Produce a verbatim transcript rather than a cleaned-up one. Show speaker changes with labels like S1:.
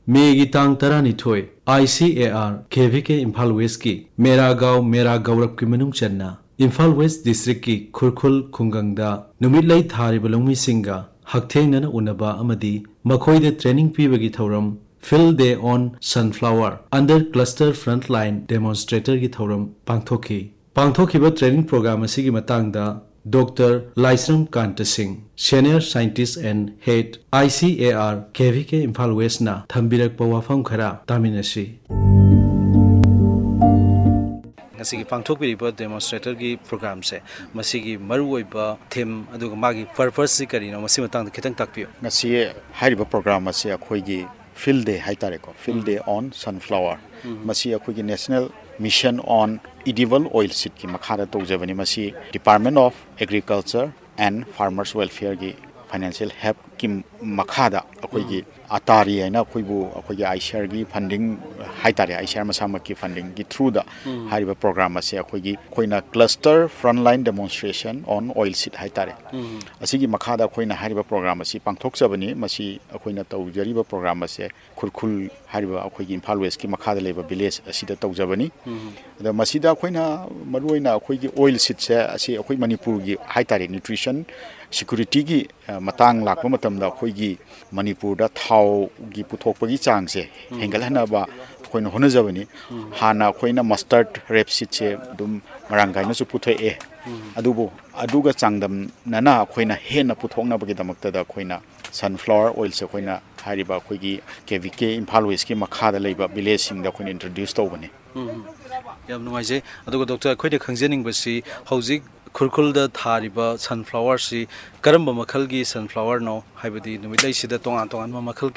S1: Maggi Thang तरानिथोय I C A R KVK Imphal waste की मेरा गांव मेरा गौरव की मनुंग चन्ना इम्फाल वेस्ट डिस्ट्रिक्ट की खुरखुल खुंगंगदा नुमितलई थारिब लौमिसिंगा हकथेंगनना उनबा अमदी मखोइदे training पीबगी थौरम field day on sunflower under cluster frontline demonstrator की थौरम पांगथोखी पांगथोखिबा training programme असिगी मतांगदा Doctor Laisram Kanta Singh, Senior Scientist and Head I C A R K V K Imphal West na thambirakpa wafam khara taminasi.
S2: Asigi pangthokpiriba demonstrator gi program se masigi maruoiba theme aduga magi purpose si karino masi matang khitang takpiyo.
S3: Ngasi hairiba program ase akhoigi field day haitare ko field day on sunflower masi akhoigi national mission on edible oil seed ki makhara tawjabani masi Department of Agriculture and Farmers Welfare gi financial help ki makhada akhoigi atari aina khoibu akhoigi I C A R gi funding haitare I C A R masama ki funding gi through the hariba program ase akhoigi khoina cluster frontline demonstration on oil seed haitare asigi makhada khoina hariba program ase pangthok jabani masi akhoina tawjariba program ase khurkhul hariba akhoigi Imphal West ki makhada leba village asida tawjabani da masida khoina maruina akhoigi oil seed se ase akhoi Manipur gi haitare nutrition security gi matang lakpa matam da khoigi Manipur da thau gi puthokpagi chang se hengalhana ba khoina honajabani hana khoina mustard rapeseed se dum marangai na su puthoe e adubo aduga changdam nana khoina hena puthokna bagi damakta da khoina sunflower oil se khoina hariba khoigi K V K Imphal West ki makhada leiba village sing da khoina introduce tawbani
S2: yam nuaije aduga doctor khoida khangjening basi hauzik khurkhul da thariba sunflower si karamba makhal gi sunflower no haibadi numitlai sida tongan tongan ma makhal